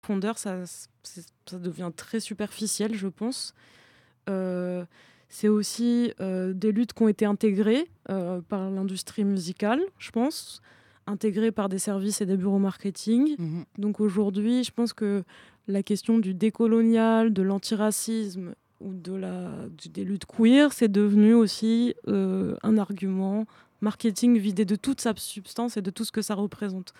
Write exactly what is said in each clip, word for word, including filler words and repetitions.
profondeur, ça, c'est- ça devient très superficiel, je pense. Euh, c'est aussi euh, des luttes qui ont été intégrées euh, par l'industrie musicale, je pense, intégrées par des services et des bureaux marketing. Mhm. Donc aujourd'hui, je pense que la question du décolonial, de l'antiracisme ou de la, du- des luttes queer, c'est devenu aussi euh, un argument marketing vidé de toute sa substance et de tout ce que ça représente.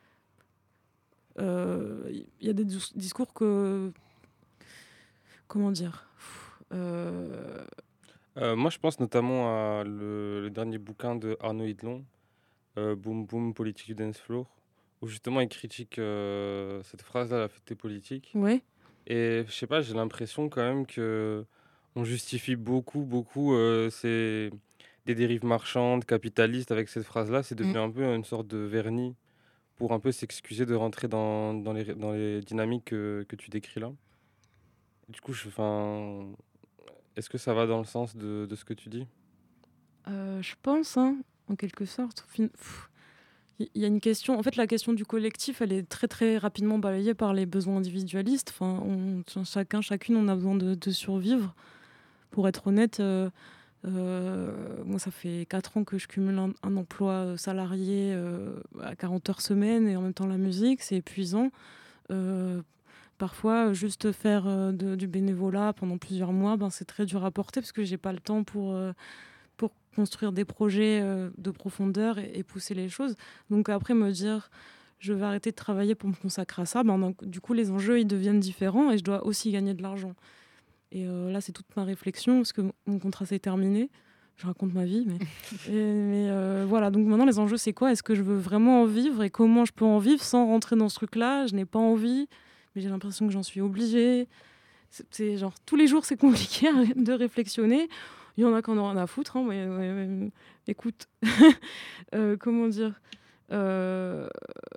Il euh, y a des dis- discours que... Comment dire euh, Euh, moi, je pense notamment à le, le dernier bouquin de Arnaud Hidlon, euh, Boom Boom, politique du dance floor, où justement il critique euh, cette phrase-là, la fête politique. Ouais. Et je sais pas, j'ai l'impression quand même que on justifie beaucoup, beaucoup euh, ces, des dérives marchandes, capitalistes avec cette phrase-là. C'est Mm. devenu un peu une sorte de vernis pour un peu s'excuser de rentrer dans, dans, les, dans les dynamiques que, que tu décris là. Du coup, je, 'fin, est-ce que ça va dans le sens de, de ce que tu dis? Euh, je pense, hein, en quelque sorte. Fin- pff, Il y a une question. En fait, la question du collectif, elle est très très rapidement balayée par les besoins individualistes. Enfin, on, chacun, chacune, on a besoin de, de survivre. Pour être honnête, euh, euh, moi, ça fait quatre ans que je cumule un, un emploi salarié euh, à quarante heures semaine et en même temps la musique, c'est épuisant. Euh, Parfois, juste faire euh, de- du bénévolat pendant plusieurs mois, ben, c'est très dur à porter parce que j'ai pas le temps pour, euh, pour construire des projets euh, de profondeur et, et pousser les choses. Donc après, me dire, je vais arrêter de travailler pour me consacrer à ça, ben, donc, du coup, les enjeux, ils deviennent différents et je dois aussi gagner de l'argent. Et euh, là, c'est toute ma réflexion parce que mon mon contrat s'est terminé. Je raconte ma vie, mais, et- mais euh, voilà. Donc maintenant, les enjeux, c'est quoi? Est-ce que je veux vraiment en vivre et comment je peux en vivre sans rentrer dans ce truc-là? Je n'ai pas envie, mais j'ai l'impression que j'en suis obligée. C'est c'est genre tous les jours, c'est compliqué de réflexionner. Il y en a qui en ont rien à foutre, hein, mais, ouais, ouais, écoute, euh, comment dire euh,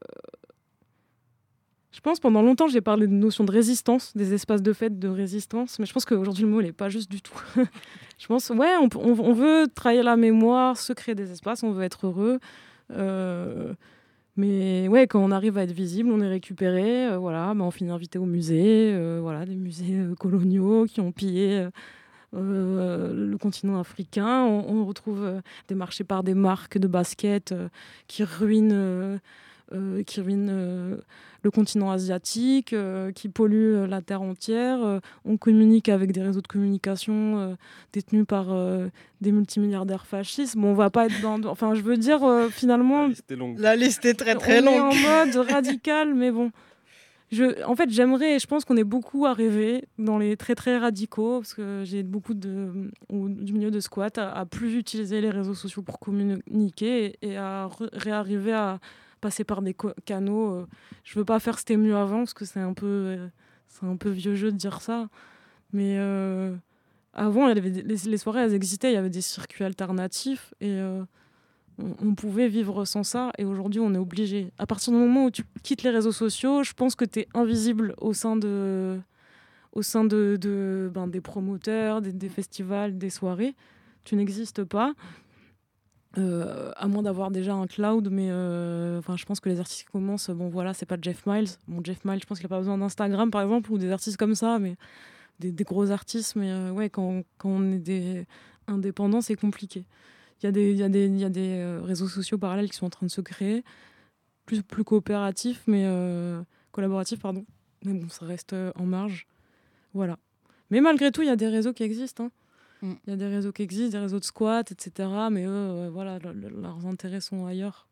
je pense pendant longtemps j'ai parlé de notion de résistance, des espaces de fête de résistance, mais je pense qu'aujourd'hui le mot n'est pas juste du tout. Je pense ouais, on, on, on veut trahir la mémoire, se créer des espaces, on veut être heureux. Euh, mais ouais, quand on arrive à être visible, on est récupéré. Euh, voilà, bah, on finit invité au musée, euh, voilà, des musées euh, coloniaux qui ont pillé euh, euh, le continent africain. On, on retrouve euh, des marchés par des marques de basket euh, qui ruinent, euh, euh, qui ruinent euh, le continent asiatique, euh, qui polluent euh, la terre entière. Euh, on communique avec des réseaux de communication euh, détenus par euh, des multimilliardaires fascistes. Bon, on va pas être dans... Enfin, je veux dire, euh, finalement, La liste est longue. La liste est très très on est longue. en mode radical, mais bon. Je, en fait, j'aimerais, et je pense qu'on est beaucoup à rêver dans les très très radicaux, parce que j'ai beaucoup de, ou du milieu de squat, à, à plus utiliser les réseaux sociaux pour communiquer et, et à re- réarriver à passer par des co- canaux. euh. Je veux pas faire c'était mieux avant, parce que c'est un peu, euh, c'est un peu vieux jeu de dire ça. Mais euh, avant, il y avait des- les, les soirées, elles existaient, il y avait des circuits alternatifs et euh, on, on pouvait vivre sans ça et aujourd'hui on est obligé. À partir du moment où tu quittes les réseaux sociaux, je pense que tu es invisible au sein de au sein de, de ben, des promoteurs, des, des festivals, des soirées. Tu n'existes pas. Euh, à moins d'avoir déjà un cloud, mais euh, enfin, je pense que les artistes qui commencent, bon voilà, c'est pas Jeff Miles. Bon, Jeff Miles, je pense qu'il a pas besoin d'Instagram par exemple, ou des artistes comme ça, mais des, des gros artistes. Mais euh, ouais, quand, quand on est des indépendants, c'est compliqué. Il y a des, il y a des, il y a des euh, réseaux sociaux parallèles qui sont en train de se créer, plus, plus coopératifs, mais euh, collaboratifs, pardon. Mais bon, ça reste euh, en marge. Voilà. Mais malgré tout, il y a des réseaux qui existent. hein. Mm. Il y a des réseaux qui existent, des réseaux de squat, et cetera. Mais eux, euh, voilà, le- le- leurs intérêts sont ailleurs.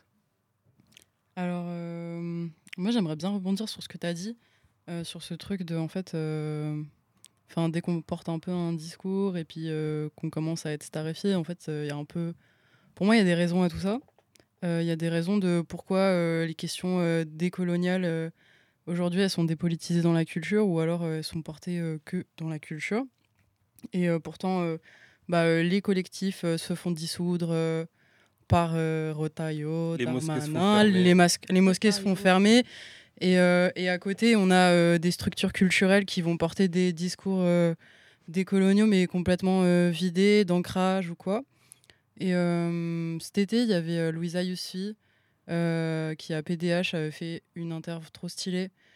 Alors, euh, moi, j'aimerais bien rebondir sur ce que tu as dit, euh, sur ce truc de, en fait, euh, enfin, dès qu'on porte un peu un discours et puis euh, qu'on commence à être starifié, en fait, il y a un peu... Pour moi, il y a des raisons à tout ça. Euh, Il y a des raisons de pourquoi euh, les questions euh, décoloniales, euh, aujourd'hui, elles sont dépolitisées dans la culture ou alors euh, elles sont portées euh, que dans la culture. Et euh, pourtant, euh, bah, euh, les collectifs euh, se font dissoudre euh, par euh, Rotaillot, Les mosquées se font Darmanin, fermer. les, masques, les mosquées se font Rotaillot. fermer. Et, euh, et à côté, on a euh, des structures culturelles qui vont porter des discours euh, décoloniaux, mais complètement euh, vidés, d'ancrage ou quoi. Et euh, cet été, il y avait euh, Louisa Yousfi, euh, qui à P D H avait fait une interview trop stylée